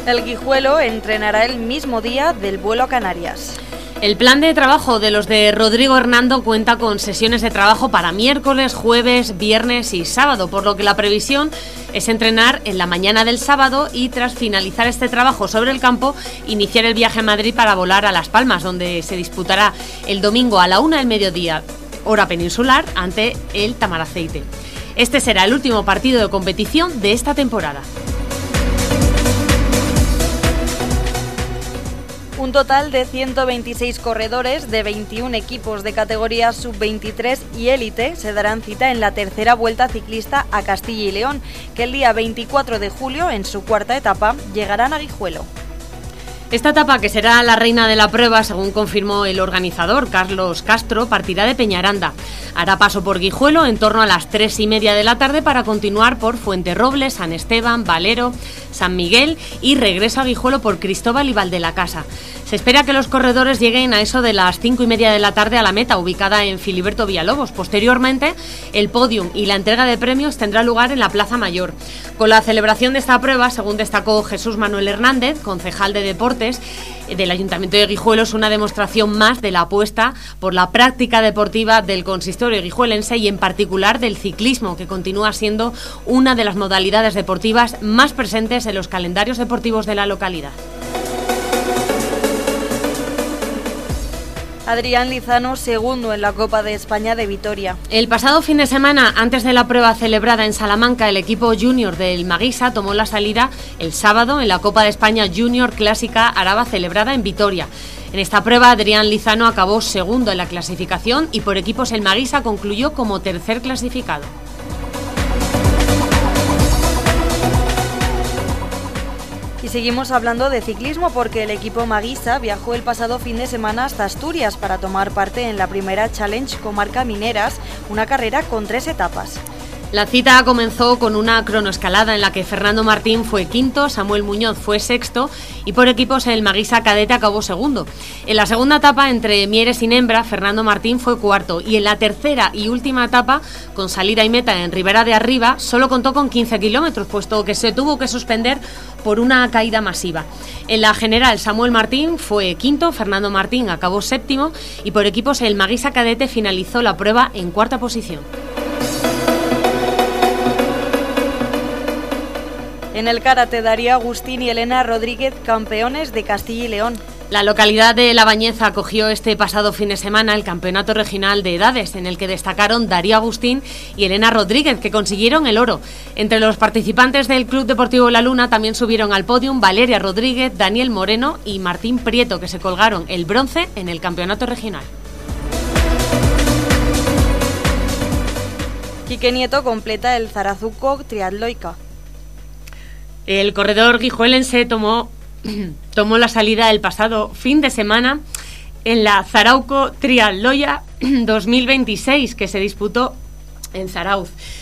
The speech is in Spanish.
El Guijuelo entrenará el mismo día del vuelo a Canarias. El plan de trabajo de los de Rodrigo Hernando cuenta con sesiones de trabajo para miércoles, jueves, viernes y sábado, por lo que la previsión es entrenar en la mañana del sábado y tras finalizar este trabajo sobre el campo, iniciar el viaje a Madrid para volar a Las Palmas, donde se disputará el domingo a la 1 del mediodía, hora peninsular, ante el Tamaraceite. Este será el último partido de competición de esta temporada. Un total de 126 corredores de 21 equipos de categoría sub-23 y élite se darán cita en la tercera Vuelta Ciclista a Castilla y León, que el día 24 de julio, en su cuarta etapa, llegarán a Guijuelo. Esta etapa, que será la reina de la prueba, según confirmó el organizador, Carlos Castro, partirá de Peñaranda. Hará paso por Guijuelo en torno a las 3:30 de la tarde para continuar por Fuenterrobles, San Esteban, Valero, San Miguel y regreso a Guijuelo por Cristóbal y Valdelacasa. Se espera que los corredores lleguen a eso de las 5:30 de la tarde a la meta, ubicada en Filiberto Villalobos. Posteriormente, el podium y la entrega de premios tendrá lugar en la Plaza Mayor. Con la celebración de esta prueba, según destacó Jesús Manuel Hernández, concejal de Deportes del Ayuntamiento de Guijuelo, es una demostración más de la apuesta por la práctica deportiva del consistorio guijuelense y en particular del ciclismo, que continúa siendo una de las modalidades deportivas más presentes en los calendarios deportivos de la localidad. Adrián Lizano, segundo en la Copa de España de Vitoria. El pasado fin de semana, antes de la prueba celebrada en Salamanca, el equipo junior del Maguisa tomó la salida el sábado en la Copa de España Junior Clásica Araba celebrada en Vitoria. En esta prueba, Adrián Lizano acabó segundo en la clasificación y por equipos el Maguisa concluyó como tercer clasificado. Y seguimos hablando de ciclismo porque el equipo Maguisa viajó el pasado fin de semana hasta Asturias para tomar parte en la primera Challenge Comarca Mineras, una carrera con 3 etapas. La cita comenzó con una cronoescalada en la que Fernando Martín fue quinto, Samuel Muñoz fue sexto y por equipos el Maguisa cadete acabó segundo. En la segunda etapa, entre Mieres y Nembra, Fernando Martín fue cuarto y en la tercera y última etapa, con salida y meta en Ribera de Arriba, solo contó con 15 kilómetros, puesto que se tuvo que suspender por una caída masiva. En la general, Samuel Martín fue quinto, Fernando Martín acabó séptimo y por equipos el Maguisa cadete finalizó la prueba en cuarta posición. En el karate, Darío Agustín y Elena Rodríguez, campeones de Castilla y León. La localidad de La Bañeza acogió este pasado fin de semana el campeonato regional de edades, en el que destacaron Darío Agustín y Elena Rodríguez, que consiguieron el oro. Entre los participantes del Club Deportivo La Luna también subieron al podium Valeria Rodríguez, Daniel Moreno y Martín Prieto, que se colgaron el bronce en el campeonato regional. Quique Nieto completa el Zarazuco Triatloica. El corredor guijuelense tomó la salida el pasado fin de semana en la Zarauco Triatloia 2026, que se disputó en Zarauz.